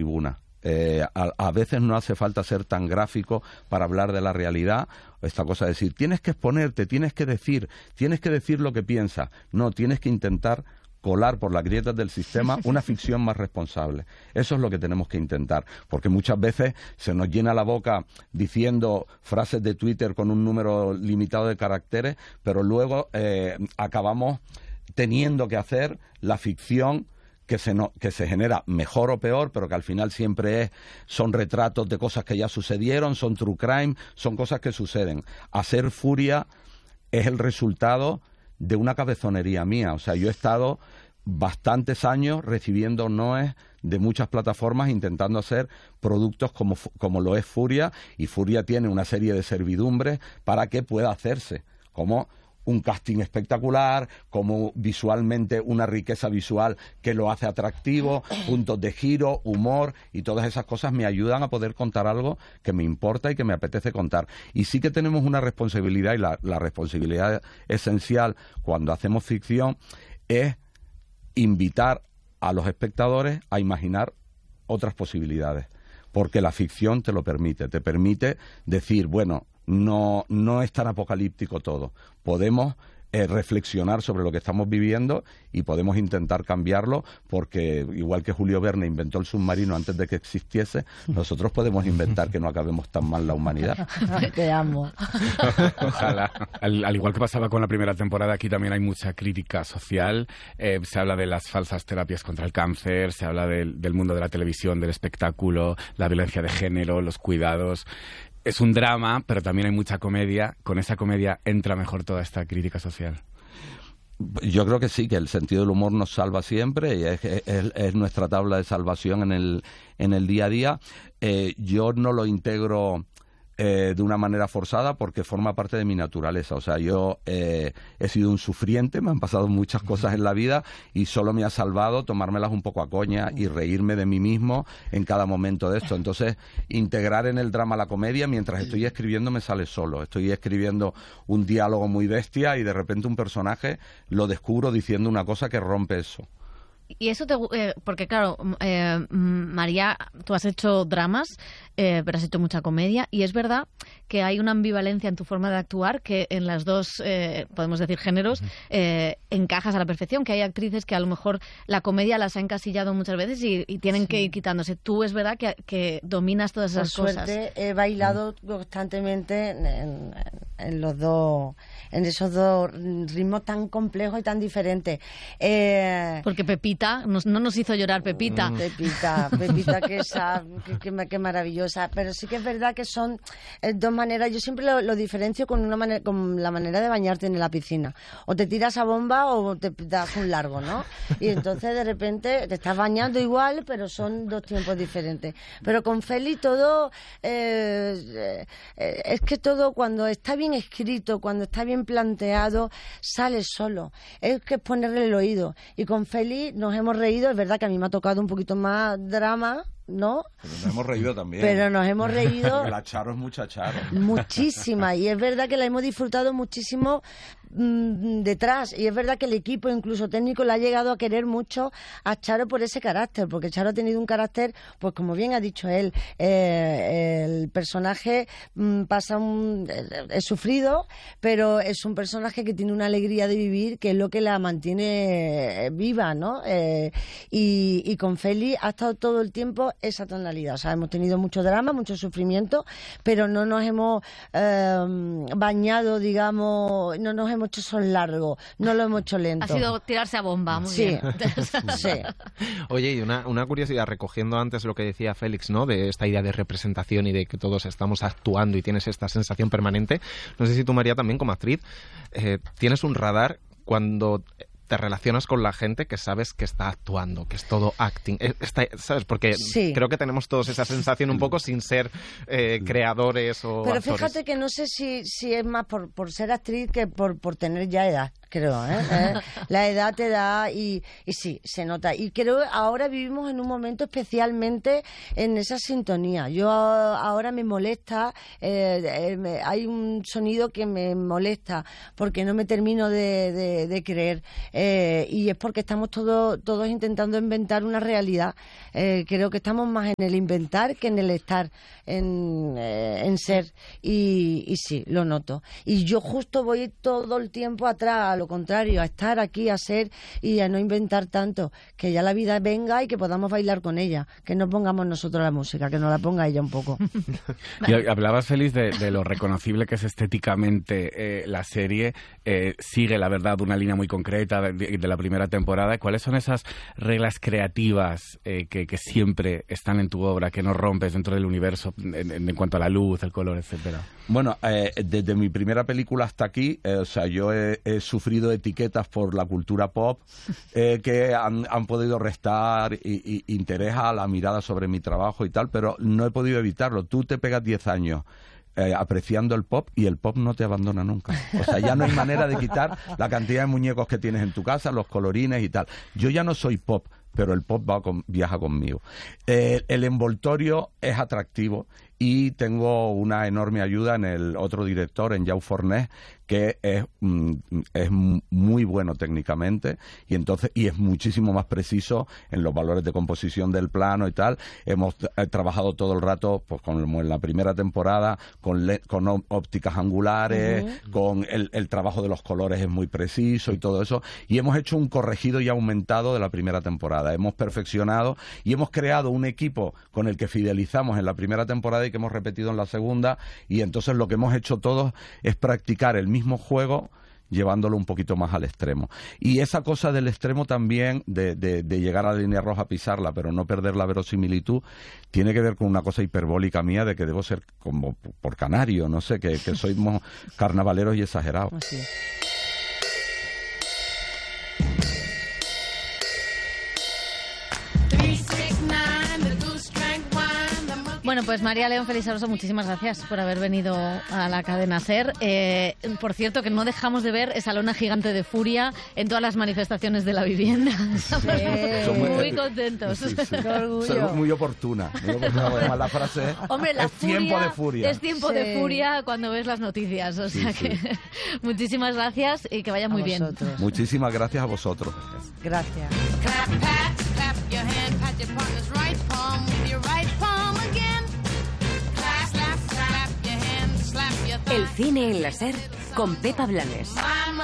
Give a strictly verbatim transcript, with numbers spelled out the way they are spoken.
tribuna. Eh, a, a veces no hace falta ser tan gráfico para hablar de la realidad. Esta cosa de decir, tienes que exponerte, tienes que decir, tienes que decir lo que piensas. No, tienes que intentar colar por las grietas del sistema una ficción más responsable. Eso es lo que tenemos que intentar, porque muchas veces se nos llena la boca diciendo frases de Twitter con un número limitado de caracteres, pero luego eh, acabamos teniendo que hacer la ficción que se, no, que se genera mejor o peor, pero que al final siempre es, son retratos de cosas que ya sucedieron, son true crime, son cosas que suceden. Hacer Furia es el resultado de una cabezonería mía. O sea, yo he estado bastantes años recibiendo noes de muchas plataformas intentando hacer productos como, como lo es Furia, y Furia tiene una serie de servidumbres para que pueda hacerse, como un casting espectacular, como visualmente una riqueza visual que lo hace atractivo, puntos de giro, humor, y todas esas cosas me ayudan a poder contar algo que me importa y que me apetece contar. Y sí que tenemos una responsabilidad, y la, la responsabilidad esencial cuando hacemos ficción es invitar a los espectadores a imaginar otras posibilidades, porque la ficción te lo permite, te permite decir, bueno, no, no es tan apocalíptico todo, podemos eh, reflexionar sobre lo que estamos viviendo y podemos intentar cambiarlo, porque igual que Julio Verne inventó el submarino antes de que existiese, nosotros podemos inventar que no acabemos tan mal la humanidad. Te amo. Ojalá. Al, al igual que pasaba con la primera temporada, aquí también hay mucha crítica social. Eh, se habla de las falsas terapias contra el cáncer, se habla del, del mundo de la televisión, del espectáculo, la violencia de género, los cuidados. Es un drama, pero también hay mucha comedia. Con esa comedia entra mejor toda esta crítica social. Yo creo que sí, que el sentido del humor nos salva siempre, y es, es, es nuestra tabla de salvación en el, en el día a día. Eh, yo no lo integro eh, de una manera forzada porque forma parte de mi naturaleza. O sea, yo eh, he sido un sufriente, me han pasado muchas cosas en la vida y solo me ha salvado tomármelas un poco a coña y reírme de mí mismo en cada momento de esto. Entonces, integrar en el drama la comedia, mientras estoy escribiendo me sale solo. Estoy escribiendo un diálogo muy bestia y de repente un personaje lo descubro diciendo una cosa que rompe eso. Y eso te... Eh, porque claro, eh, María, tú has hecho dramas, eh, pero has hecho mucha comedia, y es verdad que hay una ambivalencia en tu forma de actuar que en las dos, eh, podemos decir, géneros, eh, encajas a la perfección, que hay actrices que a lo mejor la comedia las ha encasillado muchas veces y, y tienen sí. que ir quitándose. Tú es verdad que, que dominas todas esas Por cosas. Por suerte he bailado constantemente en, en, en los dos... en esos dos ritmos tan complejos y tan diferentes. Eh, Porque Pepita, nos, no nos hizo llorar Pepita. Pepita, Pepita, que, esa, que, que, que maravillosa. Pero sí que es verdad que son eh, dos maneras. Yo siempre lo, lo diferencio con una manera, con la manera de bañarte en la piscina. O te tiras a bomba o te das un largo, ¿no? Y entonces de repente te estás bañando igual, pero son dos tiempos diferentes. Pero con Feli todo... Eh, eh, es que todo, cuando está bien escrito, cuando está bien planteado, sale solo. Es que es ponerle el oído. Y con Feli nos hemos reído. Es verdad que a mí me ha tocado un poquito más drama, ¿no? Pero nos hemos reído también. Pero nos hemos reído. La Charo es mucha Charo. Muchísima. Y es verdad que la hemos disfrutado muchísimo mmm, detrás. Y es verdad que el equipo, incluso técnico, le ha llegado a querer mucho a Charo por ese carácter. Porque Charo ha tenido un carácter, pues como bien ha dicho él, eh, el personaje mmm, pasa un... es sufrido, pero es un personaje que tiene una alegría de vivir, que es lo que la mantiene viva, ¿no? Eh, y, y con Feli ha estado todo el tiempo esa tonalidad. O sea, hemos tenido mucho drama, mucho sufrimiento, pero no nos hemos eh, bañado, digamos, no nos hemos hecho son largos, no lo hemos hecho lento. Ha sido tirarse a bomba, muy sí. bien. Sí. Oye, y una, una curiosidad, recogiendo antes lo que decía Félix, ¿no? De esta idea de representación y de que todos estamos actuando y tienes esta sensación permanente. No sé si tú, María, también como actriz, eh, tienes un radar cuando te relacionas con la gente que sabes que está actuando, que es todo acting, está, ¿sabes? Porque sí. creo que tenemos todos esa sensación un poco sin ser eh, creadores o Pero actores. Fíjate que no sé si, si es más por, por ser actriz que por, por tener ya edad. creo, ¿eh? ¿eh? La edad te da y, y sí, se nota. Y creo que ahora vivimos en un momento especialmente en esa sintonía. Yo ahora me molesta, eh, eh, me, hay un sonido que me molesta porque no me termino de, de, de creer eh, y es porque estamos todos todos intentando inventar una realidad. Eh, creo que estamos más en el inventar que en el estar, en, eh, en ser y, y sí, lo noto. Y yo justo voy todo el tiempo atrás, a lo contrario, a estar aquí, a ser y a no inventar tanto, que ya la vida venga y que podamos bailar con ella, que no pongamos nosotros la música, que nos la ponga ella un poco. Y hablabas, Félix, de, de lo reconocible que es estéticamente eh, la serie, eh, sigue, la verdad, una línea muy concreta de, de la primera temporada. ¿Cuáles son esas reglas creativas eh, que, que siempre están en tu obra, que no rompes dentro del universo en, en cuanto a la luz, el color, etcétera? Bueno, eh, desde mi primera película hasta aquí, eh, o sea, yo he, he sufrido etiquetas por la cultura pop eh, que han, han podido restar y, y, interés a la mirada sobre mi trabajo y tal, pero no he podido evitarlo. Tú te pegas diez años Eh, apreciando el pop y el pop no te abandona nunca. O sea, ya no hay manera de quitar la cantidad de muñecos que tienes en tu casa, los colorines y tal. Yo ya no soy pop, pero el pop va con, viaja conmigo. Eh, el envoltorio es atractivo y tengo una enorme ayuda en el otro director, en Jau Fornés, que es, mm, es muy bueno técnicamente y entonces y es muchísimo más preciso en los valores de composición del plano y tal. Hemos eh, trabajado todo el rato, pues como en la primera temporada, con, le, con ópticas angulares, uh-huh. con el, el trabajo de los colores es muy preciso y todo eso, y hemos hecho un corregido y aumentado de la primera temporada. Hemos perfeccionado y hemos creado un equipo con el que fidelizamos en la primera temporada y que hemos repetido en la segunda, y entonces lo que hemos hecho todos es practicar el mismo juego llevándolo un poquito más al extremo. Y esa cosa del extremo también, de, de, de llegar a la línea roja, pisarla, pero no perder la verosimilitud, tiene que ver con una cosa hiperbólica mía de que debo ser como por canario, no sé, que, que somos carnavaleros y exagerados. Así. Bueno, pues María León Félix Aroso, muchísimas gracias por haber venido a la cadena SER. Eh, por cierto, que no dejamos de ver esa lona gigante de furia en todas las manifestaciones de la vivienda. Estamos sí. muy, muy contentos. Sí, sí, sí. Qué orgullo. Muy oportuna. Muy oportuna, además la frase es, Hombre, la es furia, tiempo de furia. Es tiempo sí. de furia cuando ves las noticias. O sea sí, que sí. muchísimas gracias y que vaya muy a bien. vosotros. Muchísimas gracias a vosotros. Gracias. Clap, pat, clap your hand, pat your partner's right palm with your right palm again. Clap, slap, slap your hand, slap your thigh. El cine en la SER con Pepa Blanes. Mama